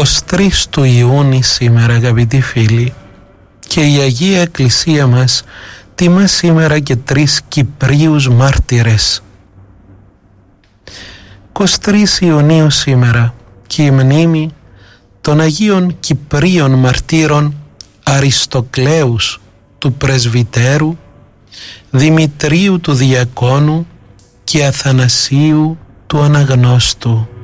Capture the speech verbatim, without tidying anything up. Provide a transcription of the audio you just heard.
είκοσι τρεις του Ιούνιου σήμερα, αγαπητοί φίλοι, και η Αγία Εκκλησία μας τιμά σήμερα και τρεις Κυπρίους μάρτυρες. είκοσι τρεις Ιουνίου σήμερα και η μνήμη των Αγίων Κυπρίων μαρτύρων Αριστοκλέους του Πρεσβυτέρου, Δημητρίου του Διακόνου και Αθανασίου του Αναγνώστου.